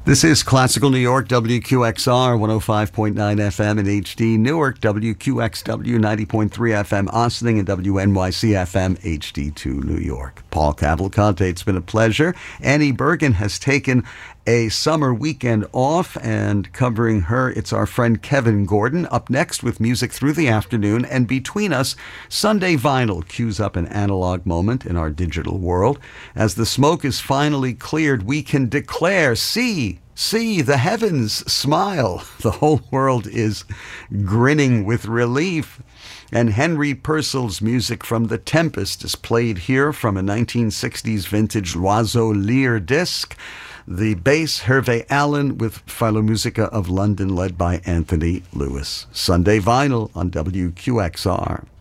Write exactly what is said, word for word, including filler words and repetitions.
This is Classical New York, W Q X R, one oh five point nine F M in H D Newark, W Q X W, ninety point three F M Ossining, and W N Y C F M, H D two New York. Paul Cavalcante, it's been a pleasure. Annie Bergen has taken a summer weekend off, and covering her, it's our friend Kevin Gordon. Up next with music through the afternoon, and between us, Sunday Vinyl cues up an analog moment in our digital world. As the smoke is finally cleared, we can declare, see, see, the heavens smile. The whole world is grinning with relief. And Henry Purcell's music from The Tempest is played here from a nineteen sixties vintage Loiseau Lyre disc. The bass, Hervé Allen, with Philharmonica of London, led by Anthony Lewis. Sunday Vinyl on W Q X R.